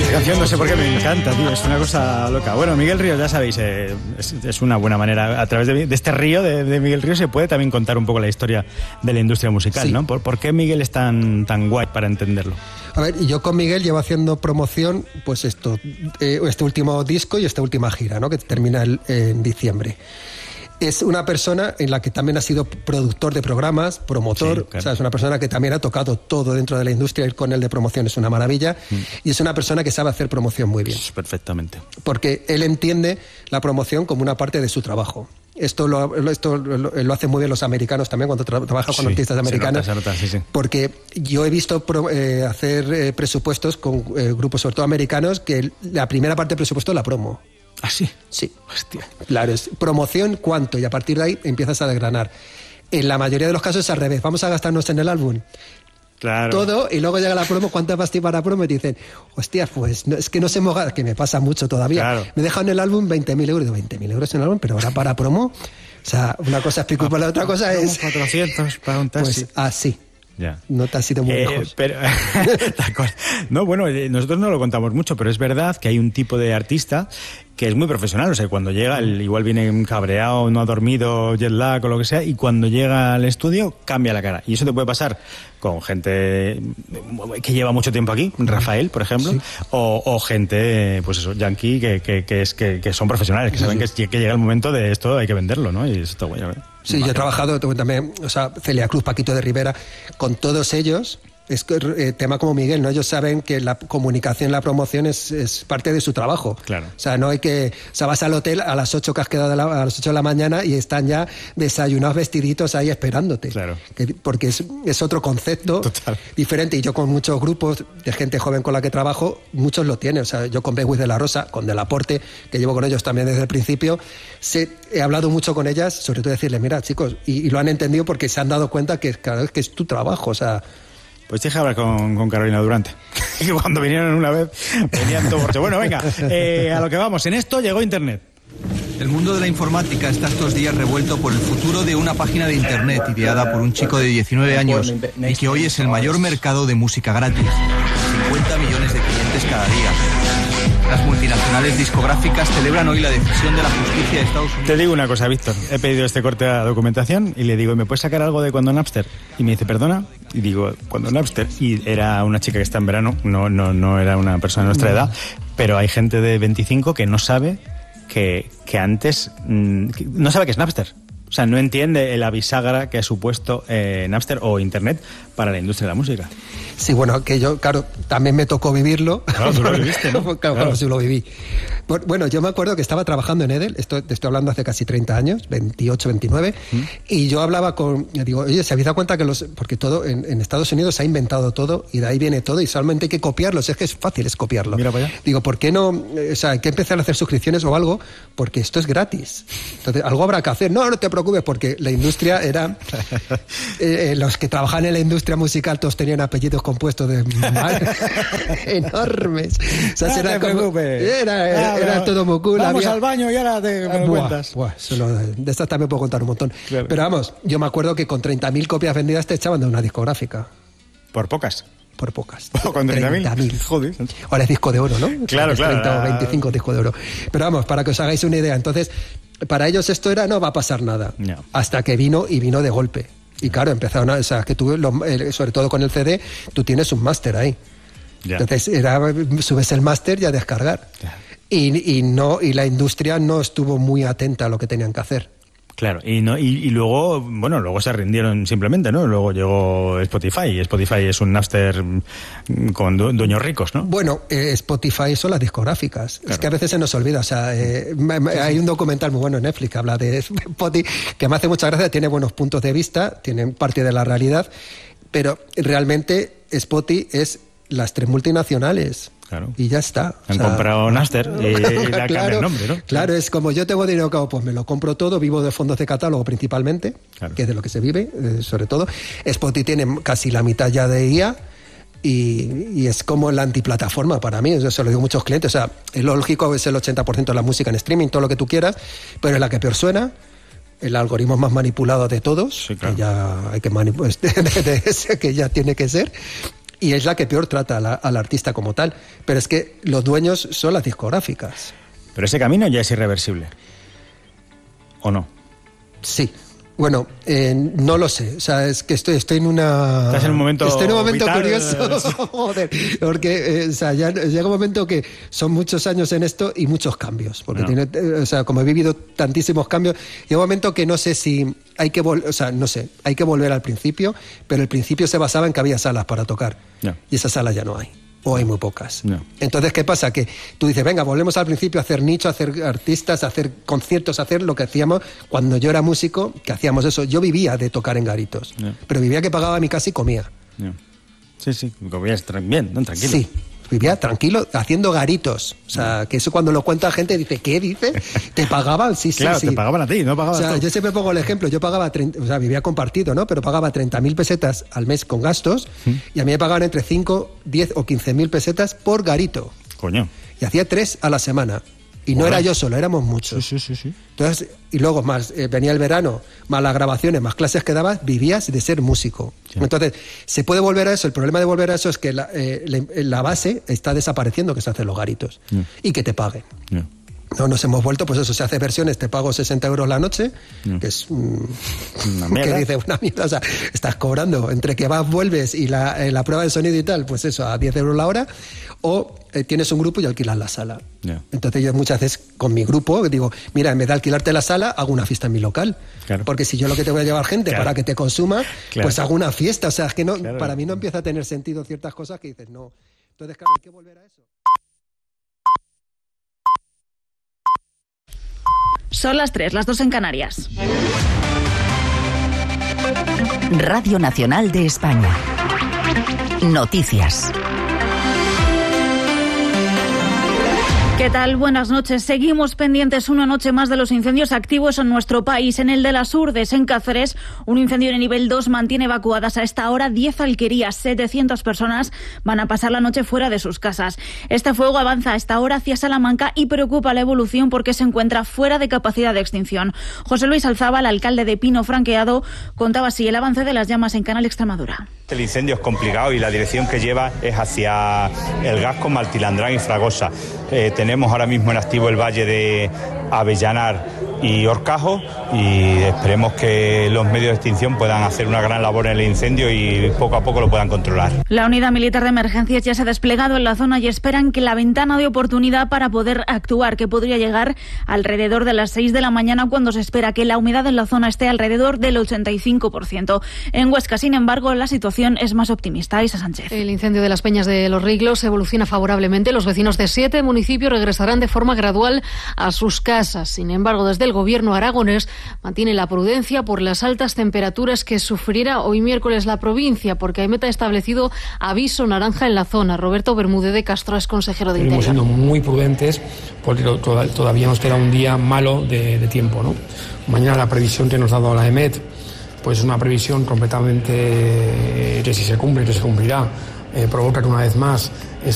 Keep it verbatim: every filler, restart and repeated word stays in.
Esta canción no sé por qué me encanta, tío, es una cosa loca. Bueno, Miguel Ríos, ya sabéis, eh, es, es una buena manera, a través de, de este río de, de Miguel Ríos se puede también contar un poco la historia de la industria musical, sí. ¿no? ¿Por, ¿Por qué Miguel es tan, tan guay para entenderlo? A ver, yo con Miguel llevo haciendo promoción, pues esto, eh, este último disco y esta última gira, ¿no? Que termina el, eh, en diciembre. Es una persona en la que también ha sido productor de programas, promotor, sí, claro. O sea, es una persona que también ha tocado todo dentro de la industria, ir con él de promoción es una maravilla, mm. y es una persona que sabe hacer promoción muy bien. Perfectamente. Porque él entiende la promoción como una parte de su trabajo. Esto lo, esto lo, lo hacen muy bien los americanos también cuando tra- trabajan con sí, artistas americanos. Se nota, se nota, sí, sí. Porque yo he visto pro, eh, hacer eh, presupuestos con eh, grupos, sobre todo americanos, que la primera parte del presupuesto es la promo. ¿Ah, sí? Sí. Hostia. Claro, es promoción, cuánto, y a partir de ahí empiezas a desgranar. En la mayoría de los casos es al revés. Vamos a gastarnos en el álbum claro. todo, y luego llega la promo, ¿cuánto vas a para promo? Y te dicen, hostia, pues no, es que no se moja, que me pasa mucho todavía. Claro. Me dejan en el álbum veinte mil euros. veinte mil euros en el álbum, pero ahora para promo. O sea, una cosa es pico, pero la otra cosa es... cuatrocientos para un taxi. Pues así. Ya. No te has sido muy eh, lejos. Pero, no, bueno, nosotros no lo contamos mucho, pero es verdad que hay un tipo de artista que es muy profesional. O sea, cuando llega, el, igual viene cabreado, no ha dormido, jet lag o lo que sea, y cuando llega al estudio cambia la cara. Y eso te puede pasar con gente que lleva mucho tiempo aquí, Rafael, por ejemplo, sí. o, o gente, pues eso, yankee, que, que, que, es, que, que son profesionales, que saben sí, sí. Que, que llega el momento de esto, hay que venderlo, ¿no? Y eso está bueno. Sí, vale. Yo he trabajado también, o sea, Celia Cruz, Paquito de Rivera, con todos ellos. Es eh, tema como Miguel, ¿no? Ellos saben que la comunicación, la promoción es, es parte de su trabajo. Claro. O sea, no hay que... O sea, vas al hotel a las ocho que has quedado, la, a las ocho de la mañana y están ya desayunados, vestiditos ahí esperándote. Claro. Que, porque es, es otro concepto Total. diferente. Y yo con muchos grupos de gente joven con la que trabajo, muchos lo tienen. O sea, yo con Bewis de la Rosa, con Del Aporte, que llevo con ellos también desde el principio, sé, he hablado mucho con ellas, sobre todo decirles, mira, chicos, y, y lo han entendido porque se han dado cuenta que cada vez que es tu trabajo, o sea... Pues deja hablar con, con Carolina Durante. Que cuando vinieron una vez, venían todo borracho. Bueno, venga, eh, a lo que vamos. En esto llegó Internet. El mundo de la informática está estos días revuelto por el futuro de una página de Internet ideada por un chico de diecinueve años y que hoy es el mayor mercado de música gratis. cincuenta millones de clientes cada día. Las multinacionales discográficas celebran hoy la decisión de la justicia de Estados Unidos. Te digo una cosa, Víctor. He pedido este corte a documentación y le digo, ¿me puedes sacar algo de cuando Napster? Y me dice, ¿perdona? Y digo, ¿cuando Napster? Y era una chica que está en verano, no, no, no era una persona de nuestra edad, pero hay gente de veinticinco que no sabe que, que antes... Mmm, que no sabe qué es Napster. O sea, no entiende la bisagra que ha supuesto eh, Napster o Internet para la industria de la música. Sí, bueno, que yo, claro, también me tocó vivirlo. Claro, tú lo viviste, ¿no? Claro, claro, sí lo viví. Bueno, yo me acuerdo que estaba trabajando en Edel, esto, te estoy hablando hace casi treinta años, veintiocho, veintinueve, ¿Mm? Y yo hablaba con, yo digo, oye, ¿se habéis dado cuenta que los, porque todo, en, en Estados Unidos se ha inventado todo y de ahí viene todo y solamente hay que copiarlo, es que es fácil, es copiarlo. Mira para allá. Digo, ¿por qué no, o sea, hay que empezar a hacer suscripciones o algo? Porque esto es gratis. Entonces, algo habrá que hacer. No, no te preocupes, porque la industria era, eh, los que trabajaban en la industria musical todos tenían apellidos compuestos de mal, enormes. O sea, no era, te como, era, era, era no, todo muy cool. Vamos había... al baño y ahora te me lo buah, cuentas. Buah, solo, de estas también puedo contar un montón. Claro. Pero vamos, yo me acuerdo que con treinta mil copias vendidas te echaban de una discográfica. Por pocas. Por pocas. ¿Con treinta mil? Joder. Ahora es disco de oro, ¿no? Claro, claro. treinta o veinticinco disco de oro. Pero vamos, para que os hagáis una idea. Entonces, para ellos esto era, no va a pasar nada. No. Hasta que vino y vino de golpe. Y claro, empezaron a, o sea, que tú, lo, sobre todo con el C D, tú tienes un máster ahí. Ya. Entonces, era, subes el máster y a descargar. Ya. Y, y, no, y la industria no estuvo muy atenta a lo que tenían que hacer. Claro, y, no, y, y luego, bueno, luego se rindieron simplemente, ¿no? Luego llegó Spotify, y Spotify es un Napster con du- dueños ricos, ¿no? Bueno, eh, Spotify son las discográficas. Claro. Es que a veces se nos olvida, o sea, eh, me, me, hay un documental muy bueno en Netflix que habla de Spotify, que me hace mucha gracia, tiene buenos puntos de vista, tiene parte de la realidad, pero realmente Spotify es las tres multinacionales. Claro. Y ya está. Han o sea, comprado Napster y, y le claro, cambia el nombre, ¿no? Claro, es como yo tengo dinero, pues me lo compro todo, vivo de fondos de catálogo principalmente, claro. Que es de lo que se vive, eh, sobre todo. Spotify tiene casi la mitad ya de I A y, y es como la antiplataforma para mí, eso se lo digo a muchos clientes. O sea, es lo lógico, es el ochenta por ciento de la música en streaming, todo lo que tú quieras, pero es la que peor suena. El algoritmo más manipulado de todos, sí, claro. Que ya hay que manipular, que ya tiene que ser. y es la que peor trata a la, al artista como tal. Pero es que los dueños son las discográficas. Pero ese camino ya es irreversible, ¿o no? Sí. Bueno, eh, no lo sé. O sea, es que estoy, estoy en una... Estás en un momento Estoy en un momento vital, curioso. sí. Joder. Porque, eh, o sea, ya llega un momento que son muchos años en esto y muchos cambios. Porque, no. tiene, o sea, como he vivido tantísimos cambios, llega un momento que no sé si hay que volver... O sea, no sé, hay que volver al principio, pero el principio se basaba en que había salas para tocar. No. Y esas salas ya no hay. O hay muy pocas. No. Entonces, ¿qué pasa? Que tú dices, venga, volvemos al principio a hacer nicho, a hacer artistas, a hacer conciertos, a hacer lo que hacíamos cuando yo era músico, que hacíamos eso. Yo vivía de tocar en garitos, no. pero vivía que pagaba mi casa y comía. No. Sí, sí, comías bien, ¿no? Tranquilo. Sí, vivía tranquilo, haciendo garitos. O sea, que eso cuando lo cuenta la gente dice, ¿qué dice? ¿Te pagaban? Sí, sí, claro, sí. te pagaban a ti, no pagabas O sea, tú. yo siempre pongo el ejemplo, yo pagaba, treinta, o sea, vivía compartido, ¿no? Pero pagaba treinta mil pesetas al mes con gastos ¿Mm? y a mí me pagaban entre cinco, diez o quince mil pesetas por garito. Coño. Y hacía tres a la semana. Y no Hola. era yo solo, éramos muchos. Sí, sí, sí, sí. Entonces, y luego más, eh, venía el verano, más las grabaciones, más clases que dabas, vivías de ser músico. Sí. Entonces, se puede volver a eso. El problema de volver a eso es que la, eh, la, la base está desapareciendo, que se hacen los garitos. Sí. Y que te paguen. Sí. No nos hemos vuelto, pues eso, se hace versiones, te pago sesenta euros la noche, sí. que es... Mm, una mierda. Que dice una mierda, o sea, estás cobrando entre que vas, vuelves y la, eh, la prueba de sonido y tal, pues eso, a diez euros la hora, o eh, tienes un grupo y alquilas la sala. Yeah. Entonces yo muchas veces con mi grupo digo, mira, en vez de alquilarte la sala, hago una fiesta en mi local. Claro. Porque si yo lo que te voy a llevar gente claro. para que te consuma, claro. pues hago una fiesta. O sea, es que no, claro. para mí no empieza a tener sentido ciertas cosas que dices, no. Entonces, claro, hay que volver a eso. Son las tres, las dos en Canarias. Radio Nacional de España. Noticias. ¿Qué tal? Buenas noches. Seguimos pendientes una noche más de los incendios activos en nuestro país. En el de las Urdes, en Cáceres, un incendio de nivel dos mantiene evacuadas a esta hora diez alquerías. setecientas personas van a pasar la noche fuera de sus casas. Este fuego avanza a esta hora hacia Salamanca y preocupa la evolución porque se encuentra fuera de capacidad de extinción. José Luis Alzábal, alcalde de Pino Franqueado, contaba así el avance de las llamas en Canal Extremadura. El incendio es complicado y la dirección que lleva es hacia el Gasco, Martilandrán y Fragosa. Eh, tenemos ahora mismo en activo el valle de Avellanar y Horcajo y esperemos que los medios de extinción puedan hacer una gran labor en el incendio y poco a poco lo puedan controlar. La unidad militar de emergencias ya se ha desplegado en la zona y esperan que la ventana de oportunidad para poder actuar, que podría llegar alrededor de las seis de la mañana, cuando se espera que la humedad en la zona esté alrededor del ochenta y cinco por ciento. En Huesca, sin embargo, la situación es más optimista. Isa Sánchez. El incendio de las Peñas de los Riglos evoluciona favorablemente. Los vecinos de siete municipios regresarán de forma gradual a sus casas. Sin embargo, desde el gobierno aragonés mantiene la prudencia por las altas temperaturas que sufrirá hoy miércoles la provincia, porque AEMET ha establecido aviso naranja en la zona. Roberto Bermúdez de Castro es consejero de Interior. Estamos siendo muy prudentes porque todavía nos queda un día malo de, de tiempo, ¿no? Mañana la previsión que nos ha dado la AEMET pues es una previsión completamente que si se cumple, que se cumplirá, eh, provoca que una vez más